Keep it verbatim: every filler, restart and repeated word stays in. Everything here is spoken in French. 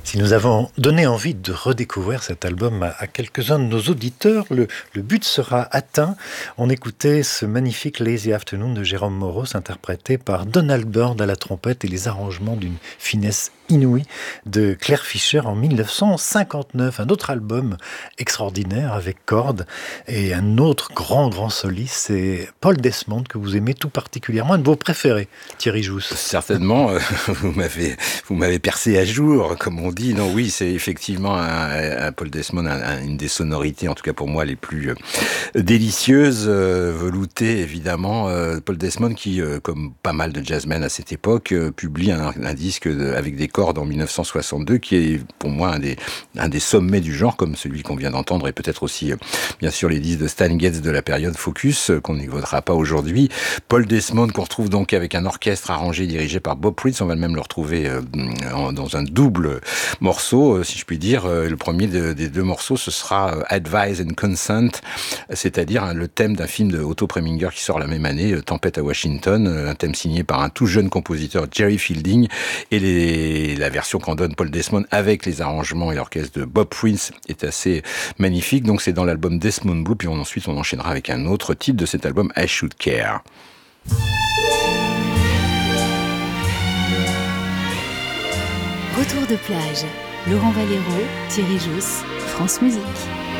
Si nous avons donné envie de redécouvrir cet album à, à quelques-uns de nos auditeurs, le, le but sera atteint. On écoutait ce magnifique Lazy Afternoon de Jérôme Moros, interprété par Donald Byrd à la trompette et les arrangements d'une finesse inouïe de Claire Fischer en dix-neuf cent cinquante-neuf. Un autre album extraordinaire avec cordes et un autre grand, grand soliste, c'est Paul Desmond, que vous aimez tout particulièrement, un de vos préférés, Thierry Jousse. Certainement, euh, vous m'avez, vous m'avez percé à jour, comme on dit. Non, oui, c'est effectivement un, un Paul Desmond, un, un, une des sonorités, en tout cas pour moi, les plus euh, délicieuses, euh, veloutées, évidemment. Euh, Paul Desmond qui, euh, comme pas mal de jazzmen à cette époque, euh, publie un, un disque de, avec des cordes en dix-neuf cent soixante-deux, qui est pour moi un des, un des sommets du genre, comme celui qu'on vient d'entendre, et peut-être aussi, euh, bien sûr, les disques de Stan Getz de la période Focus, euh, qu'on n'évoquera pas aujourd'hui. Paul Desmond, qu'on retrouve donc avec un orchestre arrangé, dirigé par Bob Prince. On va même le retrouver euh, en, dans un double morceau, euh, si je puis dire. Euh, le premier de, des deux morceaux, ce sera euh, Advise and Consent, c'est-à-dire hein, le thème d'un film de Otto Preminger qui sort la même année, euh, Tempête à Washington, euh, un thème signé par un tout jeune compositeur, Jerry Fielding, et les, la version qu'en donne Paul Desmond avec les arrangements et l'orchestre de Bob Prince est assez magnifique. Donc c'est dans l'album Desmond Blue, puis on, ensuite on enchaînera avec un autre titre de cet album, I Should Care. Retour de plage, Laurent Valero, Thierry Jousse, France Musique.